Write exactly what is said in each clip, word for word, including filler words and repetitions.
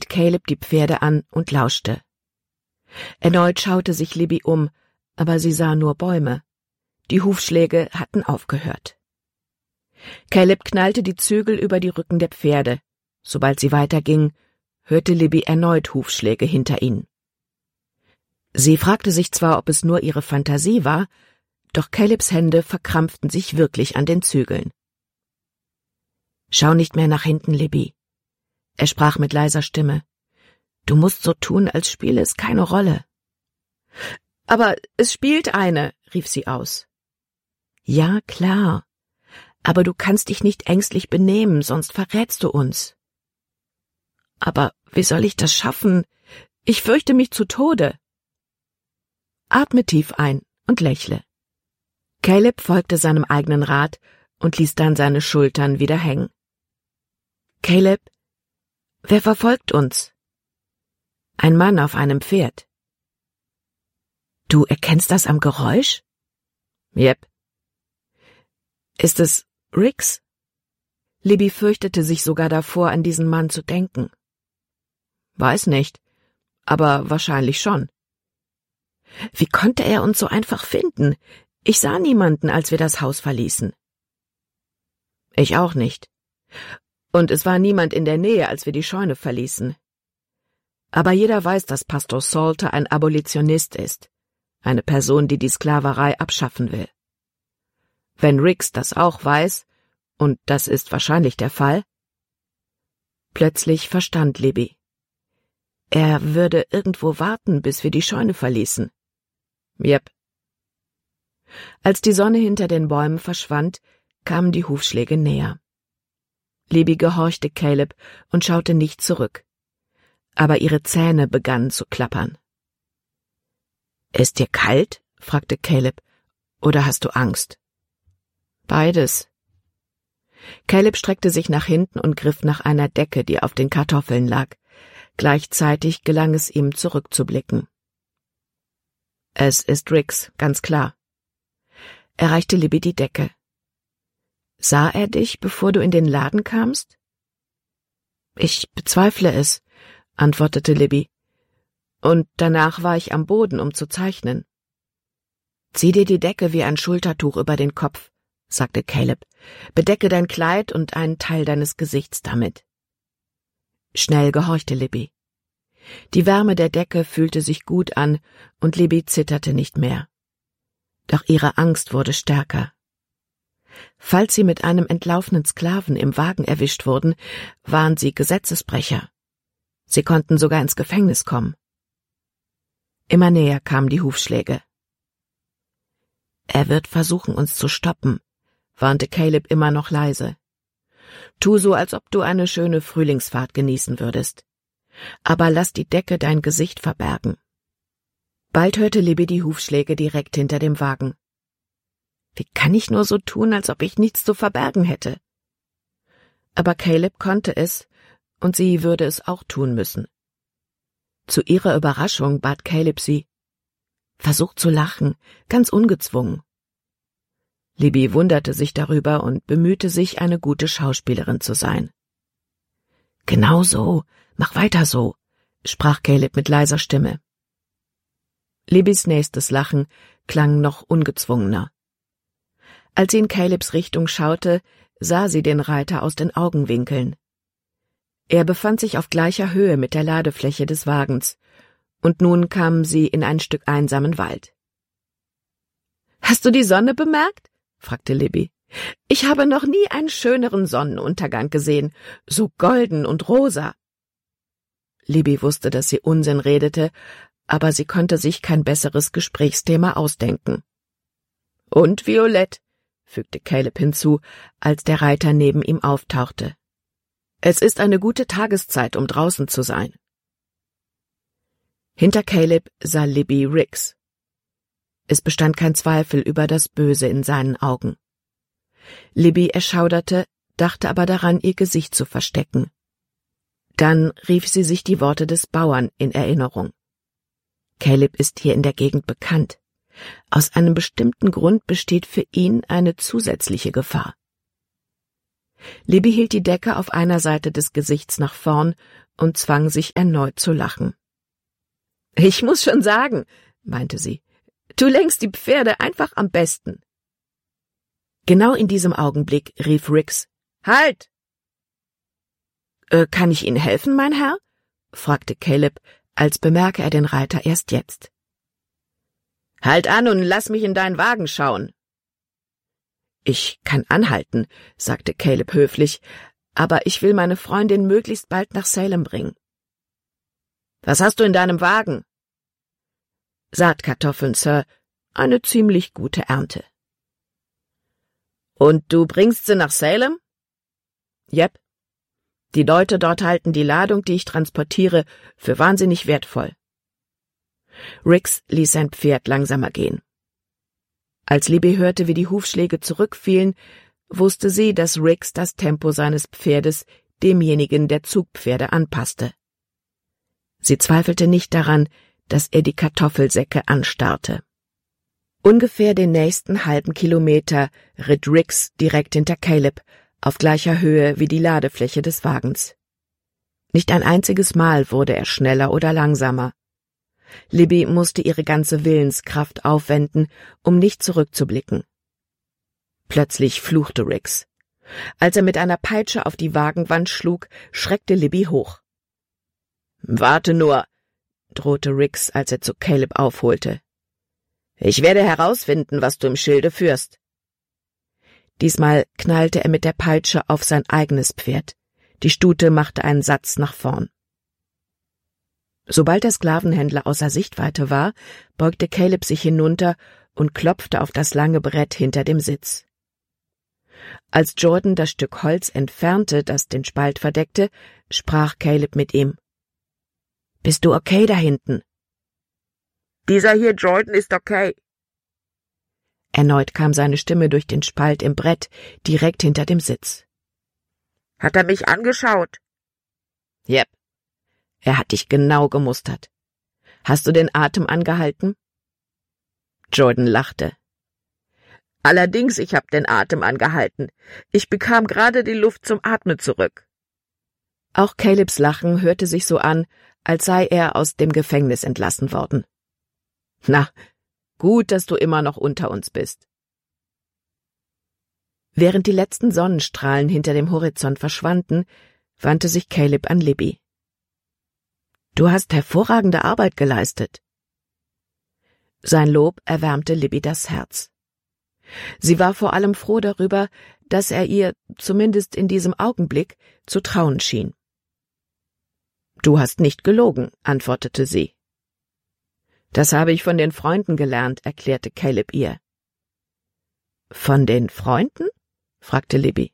hielt Caleb die Pferde an und lauschte. Erneut schaute sich Libby um, aber sie sah nur Bäume. Die Hufschläge hatten aufgehört. Caleb knallte die Zügel über die Rücken der Pferde. Sobald sie weiterging, hörte Libby erneut Hufschläge hinter ihnen. Sie fragte sich zwar, ob es nur ihre Fantasie war, doch Calebs Hände verkrampften sich wirklich an den Zügeln. »Schau nicht mehr nach hinten, Libby«, er sprach mit leiser Stimme. »Du musst so tun, als spiele es keine Rolle.« »Aber es spielt eine«, rief sie aus. »Ja, klar, aber du kannst dich nicht ängstlich benehmen, sonst verrätst du uns.« »Aber wie soll ich das schaffen? Ich fürchte mich zu Tode.« »Atme tief ein und lächle.« Caleb folgte seinem eigenen Rat und ließ dann seine Schultern wieder hängen. »Caleb, wer verfolgt uns?« »Ein Mann auf einem Pferd.« »Du erkennst das am Geräusch?« »Jep.« »Ist es Rix?« Libby fürchtete sich sogar davor, an diesen Mann zu denken. »Weiß nicht, aber wahrscheinlich schon.« »Wie konnte er uns so einfach finden? Ich sah niemanden, als wir das Haus verließen.« »Ich auch nicht. Und es war niemand in der Nähe, als wir die Scheune verließen. Aber jeder weiß, dass Pastor Salter ein Abolitionist ist, eine Person, die die Sklaverei abschaffen will. Wenn Rix das auch weiß, und das ist wahrscheinlich der Fall.« Plötzlich verstand Libby. Er würde irgendwo warten, bis wir die Scheune verließen. Jep. Als die Sonne hinter den Bäumen verschwand, kamen die Hufschläge näher. Libby gehorchte Caleb und schaute nicht zurück. Aber ihre Zähne begannen zu klappern. »Ist dir kalt?« fragte Caleb. »Oder hast du Angst?« »Beides.« Caleb streckte sich nach hinten und griff nach einer Decke, die auf den Kartoffeln lag. Gleichzeitig gelang es ihm, zurückzublicken. »Es ist Rix, ganz klar.« Er reichte Libby die Decke. »Sah er dich, bevor du in den Laden kamst?« »Ich bezweifle es«, antwortete Libby. »Und danach war ich am Boden, um zu zeichnen.« »Zieh dir die Decke wie ein Schultertuch über den Kopf«, sagte Caleb. »Bedecke dein Kleid und einen Teil deines Gesichts damit.« Schnell gehorchte Libby. Die Wärme der Decke fühlte sich gut an und Libby zitterte nicht mehr. Doch ihre Angst wurde stärker. Falls sie mit einem entlaufenen Sklaven im Wagen erwischt wurden, waren sie Gesetzesbrecher. Sie konnten sogar ins Gefängnis kommen. Immer näher kamen die Hufschläge. »Er wird versuchen, uns zu stoppen«, warnte Caleb immer noch leise. »Tu so, als ob du eine schöne Frühlingsfahrt genießen würdest. Aber lass die Decke dein Gesicht verbergen.« Bald hörte Libby die Hufschläge direkt hinter dem Wagen. »Wie kann ich nur so tun, als ob ich nichts zu verbergen hätte?« Aber Caleb konnte es, und sie würde es auch tun müssen. Zu ihrer Überraschung bat Caleb sie: »Versuch zu lachen, ganz ungezwungen.« Libby wunderte sich darüber und bemühte sich, eine gute Schauspielerin zu sein. »Genau so, mach weiter so«, sprach Caleb mit leiser Stimme. Libbys nächstes Lachen klang noch ungezwungener. Als sie in Calebs Richtung schaute, sah sie den Reiter aus den Augenwinkeln. Er befand sich auf gleicher Höhe mit der Ladefläche des Wagens, und nun kamen sie in ein Stück einsamen Wald. »Hast du die Sonne bemerkt?« fragte Libby. »Ich habe noch nie einen schöneren Sonnenuntergang gesehen, so golden und rosa.« Libby wusste, dass sie Unsinn redete, aber sie konnte sich kein besseres Gesprächsthema ausdenken. »Und violett«, fügte Caleb hinzu, als der Reiter neben ihm auftauchte. »Es ist eine gute Tageszeit, um draußen zu sein.« Hinter Caleb sah Libby Rix. Es bestand kein Zweifel über das Böse in seinen Augen. Libby erschauderte, dachte aber daran, ihr Gesicht zu verstecken. Dann rief sie sich die Worte des Bauern in Erinnerung. Caleb ist hier in der Gegend bekannt. Aus einem bestimmten Grund besteht für ihn eine zusätzliche Gefahr. Libby hielt die Decke auf einer Seite des Gesichts nach vorn und zwang sich erneut zu lachen. »Ich muss schon sagen«, meinte sie, »du lenkst die Pferde einfach am besten.« Genau in diesem Augenblick rief Rix, »Halt!« Äh, »Kann ich Ihnen helfen, mein Herr?« fragte Caleb, als bemerke er den Reiter erst jetzt. »Halt an und lass mich in deinen Wagen schauen.« »Ich kann anhalten«, sagte Caleb höflich, »aber ich will meine Freundin möglichst bald nach Salem bringen.« »Was hast du in deinem Wagen?« »Saatkartoffeln, Sir, eine ziemlich gute Ernte.« »Und du bringst sie nach Salem?« »Jep. Die Leute dort halten die Ladung, die ich transportiere, für wahnsinnig wertvoll.« Rix ließ sein Pferd langsamer gehen. Als Libby hörte, wie die Hufschläge zurückfielen, wusste sie, dass Rix das Tempo seines Pferdes demjenigen der Zugpferde anpasste. Sie zweifelte nicht daran, dass er die Kartoffelsäcke anstarrte. Ungefähr den nächsten halben Kilometer ritt Rix direkt hinter Caleb, auf gleicher Höhe wie die Ladefläche des Wagens. Nicht ein einziges Mal wurde er schneller oder langsamer. Libby musste ihre ganze Willenskraft aufwenden, um nicht zurückzublicken. Plötzlich fluchte Rix. Als er mit einer Peitsche auf die Wagenwand schlug, schreckte Libby hoch. »Warte nur«, drohte Rix, als er zu Caleb aufholte. »Ich werde herausfinden, was du im Schilde führst.« Diesmal knallte er mit der Peitsche auf sein eigenes Pferd. Die Stute machte einen Satz nach vorn. Sobald der Sklavenhändler außer Sichtweite war, beugte Caleb sich hinunter und klopfte auf das lange Brett hinter dem Sitz. Als Jordan das Stück Holz entfernte, das den Spalt verdeckte, sprach Caleb mit ihm. »Bist du okay da hinten?« »Dieser hier Jordan ist okay.« Erneut kam seine Stimme durch den Spalt im Brett, direkt hinter dem Sitz. »Hat er mich angeschaut?« »Jep. Er hat dich genau gemustert. Hast du den Atem angehalten?« Jordan lachte. »Allerdings, ich hab den Atem angehalten. Ich bekam gerade die Luft zum Atmen zurück.« Auch Calebs Lachen hörte sich so an, als sei er aus dem Gefängnis entlassen worden. »Na, gut, dass du immer noch unter uns bist.« Während die letzten Sonnenstrahlen hinter dem Horizont verschwanden, wandte sich Caleb an Libby. »Du hast hervorragende Arbeit geleistet.« Sein Lob erwärmte Libby das Herz. Sie war vor allem froh darüber, dass er ihr, zumindest in diesem Augenblick, zu trauen schien. »Du hast nicht gelogen«, antwortete sie. »Das habe ich von den Freunden gelernt«, erklärte Caleb ihr. »Von den Freunden?« fragte Libby.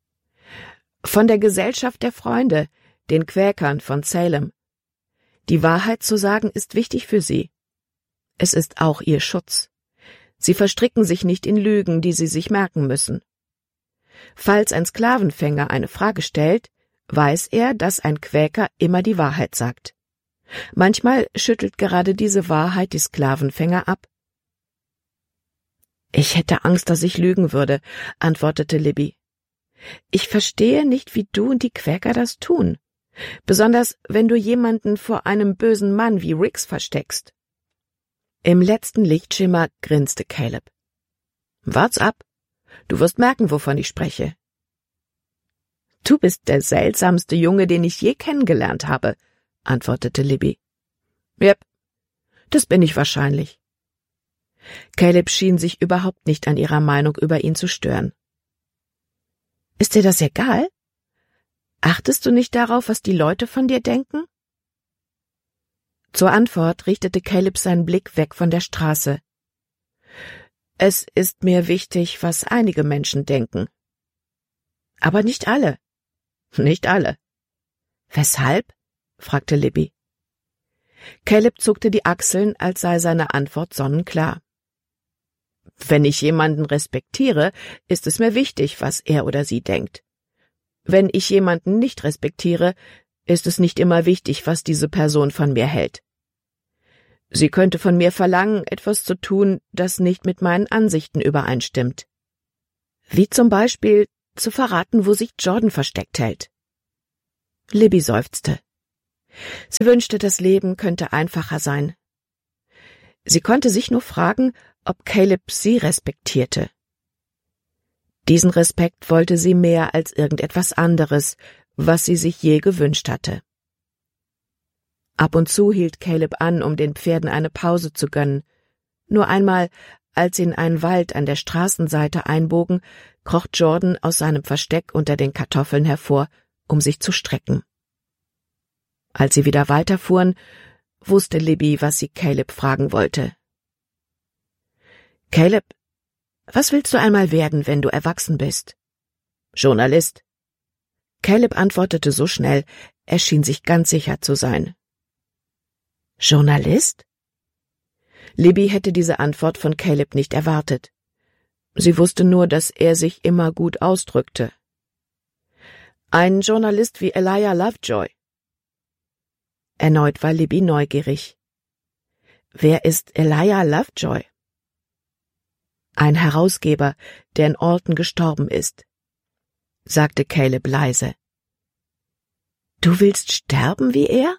»Von der Gesellschaft der Freunde, den Quäkern von Salem. Die Wahrheit zu sagen ist wichtig für sie. Es ist auch ihr Schutz. Sie verstricken sich nicht in Lügen, die sie sich merken müssen. Falls ein Sklavenfänger eine Frage stellt, weiß er, dass ein Quäker immer die Wahrheit sagt. Manchmal schüttelt gerade diese Wahrheit die Sklavenfänger ab.« »Ich hätte Angst, dass ich lügen würde«, antwortete Libby. »Ich verstehe nicht, wie du und die Quäker das tun. Besonders, wenn du jemanden vor einem bösen Mann wie Rix versteckst.« Im letzten Lichtschimmer grinste Caleb. »Wart's ab. Du wirst merken, wovon ich spreche.« »Du bist der seltsamste Junge, den ich je kennengelernt habe«, antwortete Libby. »Jep, das bin ich wahrscheinlich.« Caleb schien sich überhaupt nicht an ihrer Meinung über ihn zu stören. »Ist dir das egal? Achtest du nicht darauf, was die Leute von dir denken?« Zur Antwort richtete Caleb seinen Blick weg von der Straße. »Es ist mir wichtig, was einige Menschen denken.« »Aber nicht alle.« »Nicht alle.« »Weshalb?« fragte Libby. Caleb zuckte die Achseln, als sei seine Antwort sonnenklar. »Wenn ich jemanden respektiere, ist es mir wichtig, was er oder sie denkt. Wenn ich jemanden nicht respektiere, ist es nicht immer wichtig, was diese Person von mir hält. Sie könnte von mir verlangen, etwas zu tun, das nicht mit meinen Ansichten übereinstimmt. Wie zum Beispiel zu verraten, wo sich Jordan versteckt hält.« Libby seufzte. Sie wünschte, das Leben könnte einfacher sein. Sie konnte sich nur fragen, ob Caleb sie respektierte. Diesen Respekt wollte sie mehr als irgendetwas anderes, was sie sich je gewünscht hatte. Ab und zu hielt Caleb an, um den Pferden eine Pause zu gönnen. Nur einmal, als sie in einen Wald an der Straßenseite einbogen, kroch Jordan aus seinem Versteck unter den Kartoffeln hervor, um sich zu strecken. Als sie wieder weiterfuhren, wusste Libby, was sie Caleb fragen wollte. »Caleb, was willst du einmal werden, wenn du erwachsen bist?« »Journalist.« Caleb antwortete so schnell, er schien sich ganz sicher zu sein. »Journalist?« Libby hätte diese Antwort von Caleb nicht erwartet. Sie wusste nur, dass er sich immer gut ausdrückte. »Ein Journalist wie Elijah Lovejoy.« Erneut war Libby neugierig. »Wer ist Elijah Lovejoy?« »Ein Herausgeber, der in Alton gestorben ist«, sagte Caleb leise. »Du willst sterben wie er?«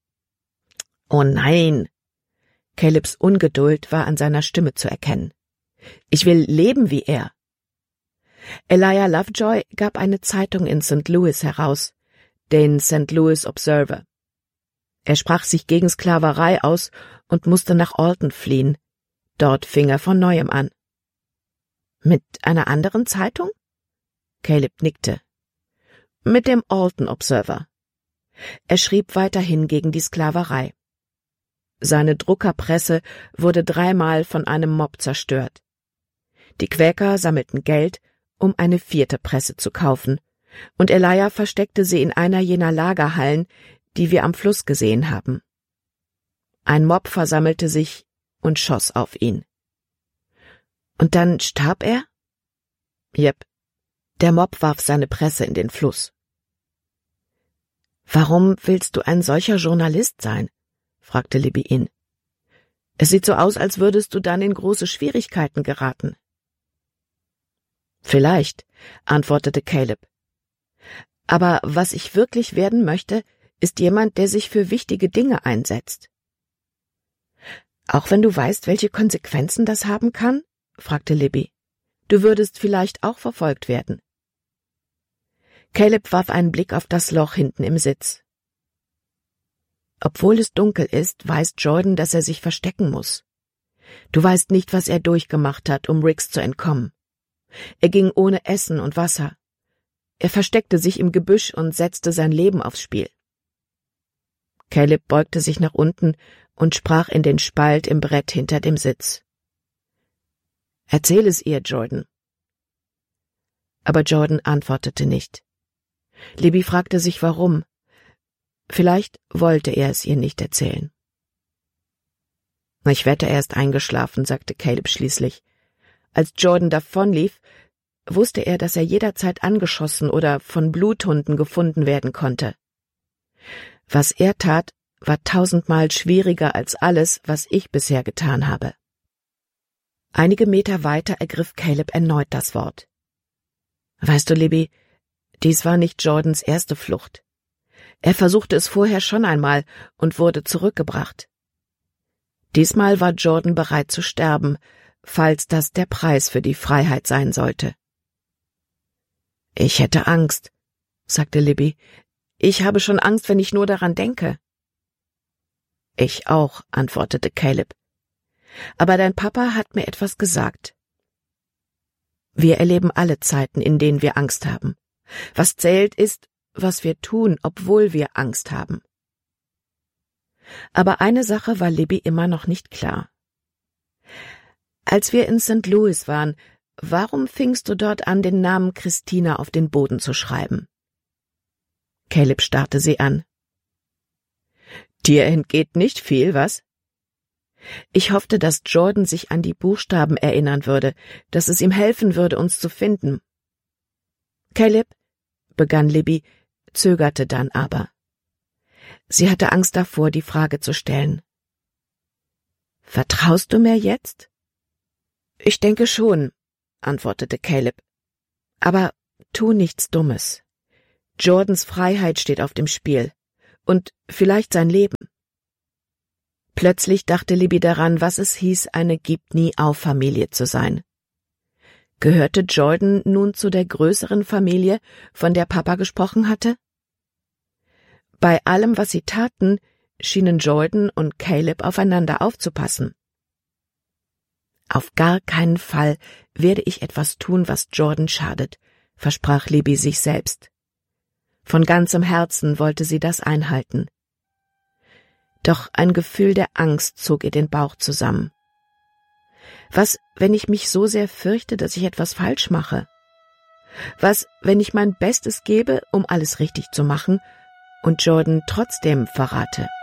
»Oh nein!« Calebs Ungeduld war an seiner Stimme zu erkennen. »Ich will leben wie er.« Elijah Lovejoy gab eine Zeitung in Sankt Louis heraus, den Sankt Louis Observer. Er sprach sich gegen Sklaverei aus und musste nach Alton fliehen. Dort fing er von neuem an. »Mit einer anderen Zeitung?« Caleb nickte. »Mit dem Alton Observer.« Er schrieb weiterhin gegen die Sklaverei. Seine Druckerpresse wurde dreimal von einem Mob zerstört. Die Quäker sammelten Geld, um eine vierte Presse zu kaufen, und Elijah versteckte sie in einer jener Lagerhallen, die wir am Fluss gesehen haben. Ein Mob versammelte sich und schoss auf ihn. Und dann starb er? Jep. Der Mob warf seine Presse in den Fluss. »Warum willst du ein solcher Journalist sein?« fragte Libby ihn. »Es sieht so aus, als würdest du dann in große Schwierigkeiten geraten.« »Vielleicht«, antwortete Caleb. »Aber was ich wirklich werden möchte, ist jemand, der sich für wichtige Dinge einsetzt.« »Auch wenn du weißt, welche Konsequenzen das haben kann?« fragte Libby. »Du würdest vielleicht auch verfolgt werden.« Caleb warf einen Blick auf das Loch hinten im Sitz. »Obwohl es dunkel ist, weiß Jordan, dass er sich verstecken muss. Du weißt nicht, was er durchgemacht hat, um Riggs zu entkommen. Er ging ohne Essen und Wasser. Er versteckte sich im Gebüsch und setzte sein Leben aufs Spiel.« Caleb beugte sich nach unten und sprach in den Spalt im Brett hinter dem Sitz. »Erzähl es ihr, Jordan.« Aber Jordan antwortete nicht. Libby fragte sich, warum. Vielleicht wollte er es ihr nicht erzählen. »Ich wette, er ist eingeschlafen«, sagte Caleb schließlich. Als Jordan davonlief, wusste er, dass er jederzeit angeschossen oder von Bluthunden gefunden werden konnte. Was er tat, war tausendmal schwieriger als alles, was ich bisher getan habe. Einige Meter weiter ergriff Caleb erneut das Wort. »Weißt du, Libby, dies war nicht Jordans erste Flucht. Er versuchte es vorher schon einmal und wurde zurückgebracht. Diesmal war Jordan bereit zu sterben, falls das der Preis für die Freiheit sein sollte.« »Ich hätte Angst«, sagte Libby. »Ich habe schon Angst, wenn ich nur daran denke.« »Ich auch«, antwortete Caleb. »Aber dein Papa hat mir etwas gesagt. Wir erleben alle Zeiten, in denen wir Angst haben. Was zählt ist, was wir tun, obwohl wir Angst haben.« Aber eine Sache war Libby immer noch nicht klar. »Als wir in Sankt Louis waren, warum fingst du dort an, den Namen Christina auf den Boden zu schreiben?« Caleb starrte sie an. »Dir entgeht nicht viel, was?« »Ich hoffte, dass Jordan sich an die Buchstaben erinnern würde, dass es ihm helfen würde, uns zu finden.« »Caleb«, begann Libby, zögerte dann aber. Sie hatte Angst davor, die Frage zu stellen. »Vertraust du mir jetzt?« »Ich denke schon«, antwortete Caleb. »Aber tu nichts Dummes. Jordans Freiheit steht auf dem Spiel, und vielleicht sein Leben. Plötzlich dachte Libby daran, was es hieß, eine Gib-nie-auf-Familie zu sein. Gehörte Jordan nun zu der größeren Familie, von der Papa gesprochen hatte? Bei allem, was sie taten, schienen Jordan und Caleb aufeinander aufzupassen. Auf gar keinen Fall werde ich etwas tun, was Jordan schadet, versprach Libby sich selbst. Von ganzem Herzen wollte sie das einhalten. Doch ein Gefühl der Angst zog ihr den Bauch zusammen. Was, wenn ich mich so sehr fürchte, dass ich etwas falsch mache? Was, wenn ich mein Bestes gebe, um alles richtig zu machen, und Jordan trotzdem verrate?